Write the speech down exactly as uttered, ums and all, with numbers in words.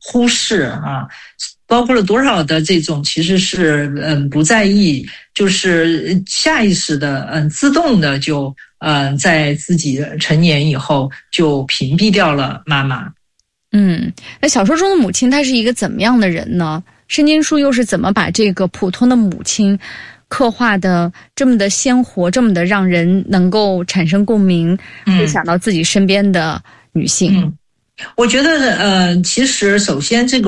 忽视啊，包括了多少的这种其实是嗯不在意，就是下意识的嗯自动的就嗯在自己成年以后就屏蔽掉了妈妈。 嗯，那小说中的母亲她是一个怎么样的人呢？申金书又是怎么把这个普通的母亲刻画的这么的鲜活，这么的让人能够产生共鸣，会想到自己身边的女性？ 嗯，我觉得呃，其实首先这个